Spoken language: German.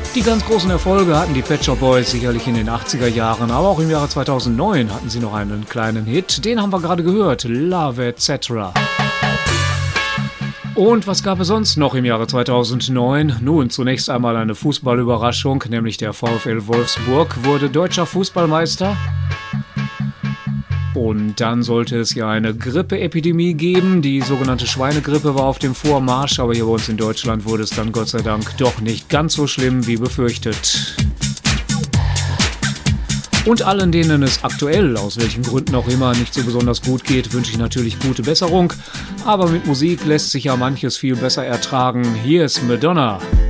Die ganz großen Erfolge hatten die Pet Shop Boys sicherlich in den 80er Jahren, aber auch im Jahre 2009 hatten sie noch einen kleinen Hit. Den haben wir gerade gehört, Love etc. Und was gab es sonst noch im Jahre 2009? Nun, zunächst einmal eine Fußballüberraschung, nämlich der VfL Wolfsburg wurde deutscher Fußballmeister. Und dann sollte es ja eine Grippeepidemie geben. Die sogenannte Schweinegrippe war auf dem Vormarsch, aber hier bei uns in Deutschland wurde es dann Gott sei Dank doch nicht ganz so schlimm wie befürchtet. Und allen, denen es aktuell, aus welchen Gründen auch immer, nicht so besonders gut geht, wünsche ich natürlich gute Besserung. Aber mit Musik lässt sich ja manches viel besser ertragen. Hier ist Madonna.